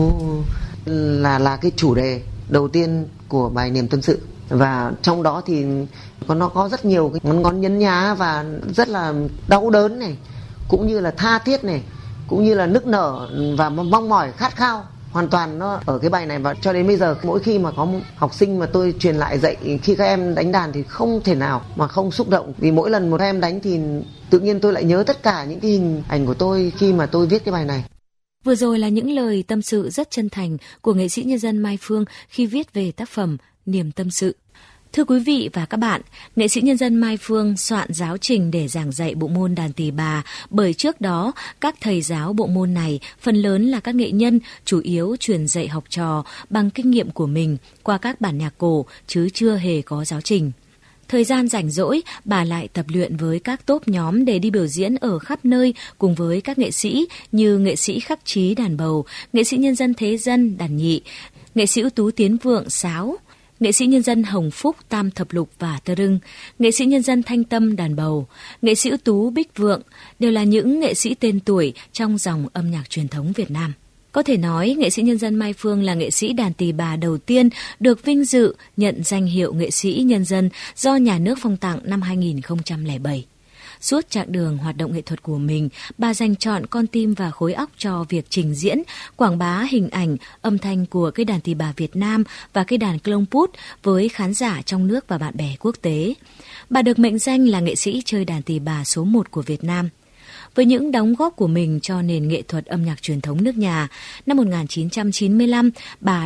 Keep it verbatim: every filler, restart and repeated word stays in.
là là cái chủ đề đầu tiên của bài Niềm Tâm Sự, và trong đó thì có nó có rất nhiều cái ngón ngón nhấn nhá và rất là đau đớn này, cũng như là tha thiết này, cũng như là nức nở và mong mỏi khát khao, hoàn toàn nó ở cái bài này. Và cho đến bây giờ mỗi khi mà có một học sinh mà tôi truyền lại dạy khi các em đánh đàn thì không thể nào mà không xúc động, vì mỗi lần một em đánh thì tự nhiên tôi lại nhớ tất cả những cái hình ảnh của tôi khi mà tôi viết cái bài này. Vừa rồi là những lời tâm sự rất chân thành của nghệ sĩ nhân dân Mai Phương khi viết về tác phẩm Niềm Tâm Sự. Thưa quý vị và các bạn, nghệ sĩ nhân dân Mai Phương soạn giáo trình để giảng dạy bộ môn đàn tỳ bà, bởi trước đó các thầy giáo bộ môn này phần lớn là các nghệ nhân chủ yếu truyền dạy học trò bằng kinh nghiệm của mình qua các bản nhạc cổ chứ chưa hề có giáo trình. Thời gian rảnh rỗi, bà lại tập luyện với các tốp nhóm để đi biểu diễn ở khắp nơi cùng với các nghệ sĩ như nghệ sĩ Khắc Trí đàn bầu, nghệ sĩ nhân dân Thế Dân đàn nhị, nghệ sĩ ưu tú Tiến Vượng sáo, nghệ sĩ nhân dân Hồng Phúc tam thập lục và tơ rưng, nghệ sĩ nhân dân Thanh Tâm đàn bầu, nghệ sĩ ưu tú Bích Vượng đều là những nghệ sĩ tên tuổi trong dòng âm nhạc truyền thống Việt Nam. Có thể nói, nghệ sĩ nhân dân Mai Phương là nghệ sĩ đàn tỳ bà đầu tiên được vinh dự nhận danh hiệu nghệ sĩ nhân dân do nhà nước phong tặng năm hai nghìn không trăm lẻ bảy. Suốt chặng đường hoạt động nghệ thuật của mình, bà dành trọn con tim và khối óc cho việc trình diễn, quảng bá hình ảnh, âm thanh của cây đàn tỳ bà Việt Nam và cây đàn Klông Pút với khán giả trong nước và bạn bè quốc tế. Bà được mệnh danh là nghệ sĩ chơi đàn tỳ bà số một của Việt Nam. Với những đóng góp của mình cho nền nghệ thuật âm nhạc truyền thống nước nhà, năm một nghìn chín trăm chín mươi lăm, bà